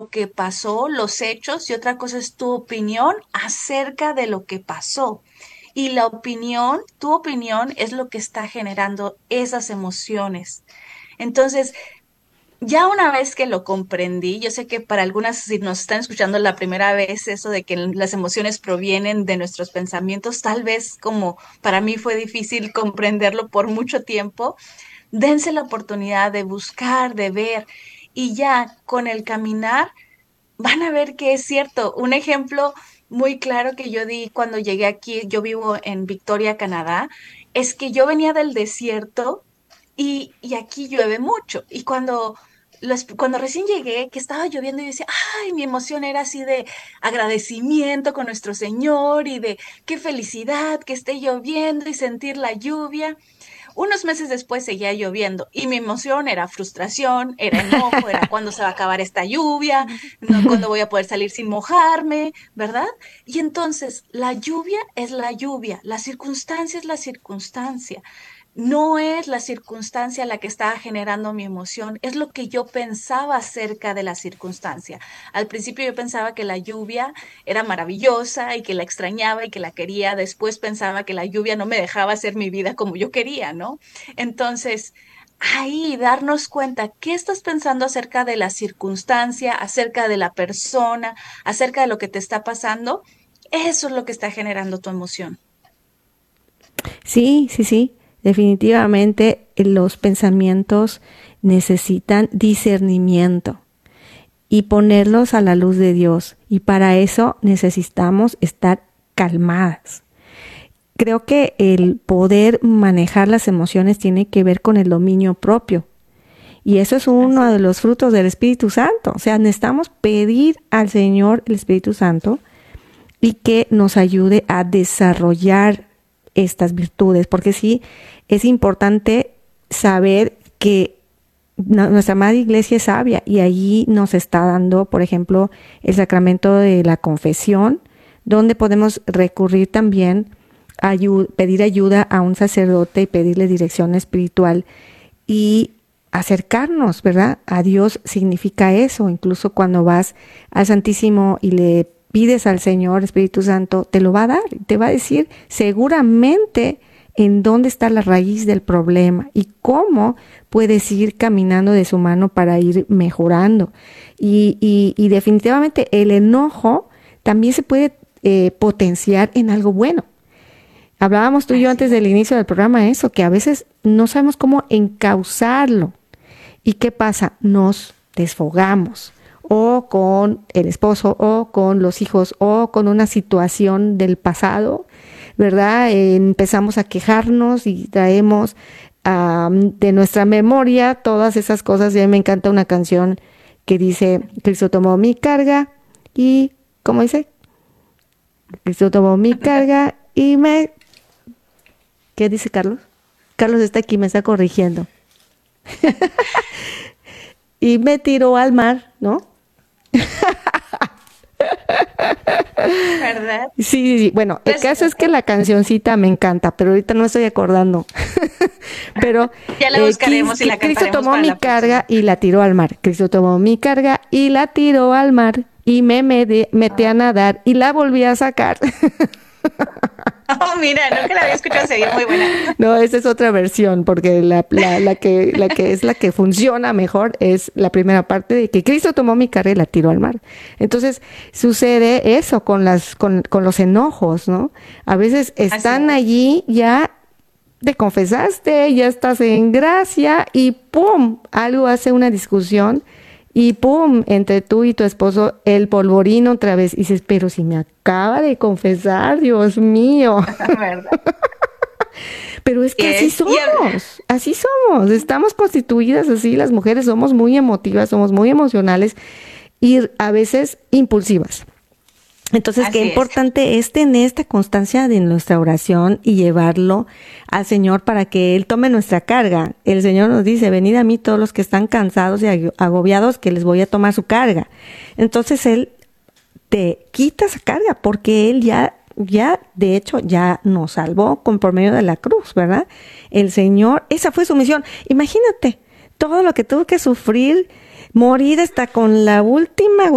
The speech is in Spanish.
lo que pasó, los hechos, y otra cosa es tu opinión acerca de lo que pasó. Y la opinión, tu opinión es lo que está generando esas emociones. Entonces, ya una vez que lo comprendí, yo sé que para algunas, si nos están escuchando la primera vez, eso de que las emociones provienen de nuestros pensamientos, tal vez como para mí fue difícil comprenderlo por mucho tiempo, dense la oportunidad de buscar, de ver, y ya con el caminar van a ver que es cierto. Un ejemplo muy claro que yo di cuando llegué aquí, yo vivo en Victoria, Canadá, es que yo venía del desierto y aquí llueve mucho. Y cuando recién llegué, que estaba lloviendo, yo decía, ay, mi emoción era así de agradecimiento con nuestro Señor y de qué felicidad que esté lloviendo y sentir la lluvia. Unos meses después seguía lloviendo y mi emoción era frustración, era enojo, era cuándo se va a acabar esta lluvia, no, cuándo voy a poder salir sin mojarme, ¿verdad? Y entonces la lluvia es la lluvia, la circunstancia es la circunstancia. No es la circunstancia la que estaba generando mi emoción, es lo que yo pensaba acerca de la circunstancia. Al principio yo pensaba que la lluvia era maravillosa y que la extrañaba y que la quería. Después pensaba que la lluvia no me dejaba hacer mi vida como yo quería, ¿no? Entonces, ahí darnos cuenta qué estás pensando acerca de la circunstancia, acerca de la persona, acerca de lo que te está pasando, eso es lo que está generando tu emoción. Sí, sí, sí, definitivamente los pensamientos necesitan discernimiento y ponerlos a la luz de Dios. Y para eso necesitamos estar calmadas. Creo que el poder manejar las emociones tiene que ver con el dominio propio. Y eso es Así uno de es. los frutos del Espíritu Santo. O sea, necesitamos pedir al Señor, el Espíritu Santo, y que nos ayude a desarrollar estas virtudes, porque sí es importante saber que nuestra Madre Iglesia es sabia y allí nos está dando, por ejemplo, el sacramento de la confesión, donde podemos recurrir también a pedir ayuda a un sacerdote y pedirle dirección espiritual y acercarnos, ¿verdad? A Dios significa eso, incluso cuando vas al Santísimo y le pides al Señor Espíritu Santo, te lo va a dar, te va a decir seguramente en dónde está la raíz del problema y cómo puedes ir caminando de su mano para ir mejorando. Y definitivamente el enojo también se puede potenciar en algo bueno. Hablábamos tú y yo Así antes del es. inicio del programa eso, que a veces no sabemos cómo encauzarlo. ¿Y qué pasa? Nos desfogamos o con el esposo o con los hijos o con una situación del pasado, ¿verdad? Empezamos a quejarnos y traemos de nuestra memoria todas esas cosas. Y a mí me encanta una canción que dice, Cristo tomó mi carga y, ¿cómo dice? Cristo tomó mi carga y me... ¿Qué dice Carlos? Carlos está aquí, me está corrigiendo. Y me tiró al mar, ¿no? ¿Verdad? Sí, sí, sí. Bueno, el Pues caso es que la cancioncita me encanta, pero ahorita no estoy acordando. Pero ya la buscaremos y la Cristo cantaremos tomó para mi la carga próxima. y la tiró al mar. Cristo tomó mi carga y la tiró al mar y metí a nadar y la volví a sacar. Oh, mira, nunca la había escuchado seguir, muy buena. No, esa es otra versión, porque la que es la que funciona mejor es la primera parte de que Cristo tomó mi carga y la tiró al mar. Entonces, sucede eso con los enojos, ¿no? A veces Así están es. allí, ya te confesaste, ya estás en gracia y ¡pum! Algo hace una discusión y ¡pum! Entre tú y tu esposo el polvorino otra vez. Y dices, pero si me acaba de confesar, Dios mío. ¿Verdad? Pero es Y que es, así somos, estamos constituidas así, las mujeres somos muy emotivas, somos muy emocionales y a veces impulsivas. Entonces, qué así es. importante es tener esta constancia de nuestra oración y llevarlo al Señor para que Él tome nuestra carga. El Señor nos dice, venid a mí todos los que están cansados y agobiados, que les voy a tomar su carga. Entonces, Él te quita esa carga porque Él ya, de hecho, ya nos salvó por medio de la cruz, ¿verdad? El Señor, esa fue su misión. Imagínate todo lo que tuvo que sufrir, morir hasta con la última